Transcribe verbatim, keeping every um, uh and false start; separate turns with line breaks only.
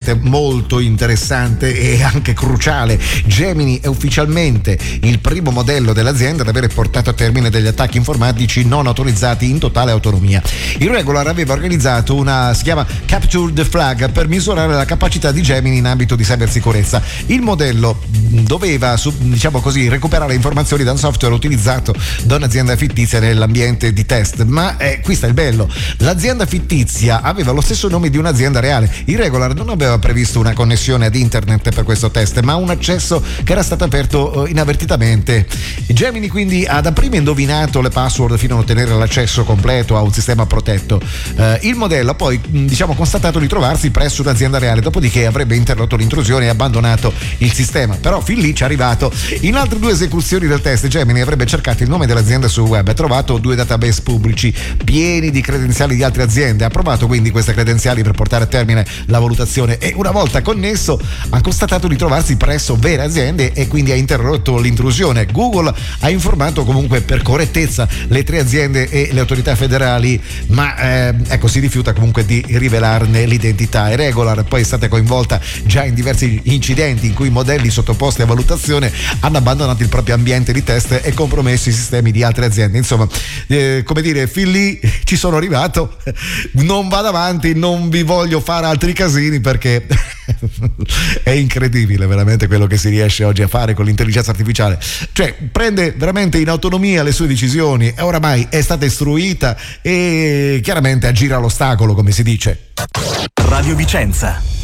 veramente molto interessante e anche cruciale. Gemini è ufficialmente il primo modello dell'azienda ad avere portato a termine degli attacchi informatici non autorizzati in totale autonomia. Il Regular aveva organizzato una, si chiama Capture the Flag, per misurare la capacità di Gemini in ambito di cybersicurezza. Il modello doveva, diciamo così, recuperare informazioni da un software utilizzato da un'azienda fittizia nell'ambiente di test, ma eh, qui sta il bello: l'azienda fittizia aveva lo stesso nome di un'azienda reale. Il Regular non aveva previsto una connessione ad internet per questo test, ma un accesso che era stato aperto eh, inavvertitamente. Gemini quindi ha dapprima indovinato le password fino a ottenere l'accesso completo a un sistema protetto. Eh, il modello ha poi diciamo constatato di trovarsi presso un'azienda reale, dopodiché avrebbe interrotto l'intrusione e abbandonato il sistema. Però fin lì ci è arrivato. In altre due esecuzioni del test, Gemini avrebbe cercato il nome dell'azienda sul web, ha trovato due database pubblici pieni di credenziali di altre aziende, ha provato quindi queste credenziali per portare a termine la valutazione e una volta connesso ha constatato di trovarsi presso vere aziende e quindi ha interrotto l'intrusione. Google ha informato comunque per correttezza le tre aziende e le autorità federali, ma eh, ecco si rifiuta comunque di rivelarne l'identità. E Regular poi è stata coinvolta già in diversi incidenti in cui modelli sottoposti a valutazione hanno abbandonato il proprio ambiente di test e compromesso i sistemi di altre aziende. Insomma, eh, come dire, fin lì ci sono arrivato, non vado avanti, non vi voglio fare altri casini perché è incredibile veramente quello che si riesce oggi a fare con l'intelligenza artificiale. Cioè prende veramente in autonomia le sue decisioni e oramai è stata istruita e chiaramente aggira l'ostacolo, come si dice.
Radio Vicenza.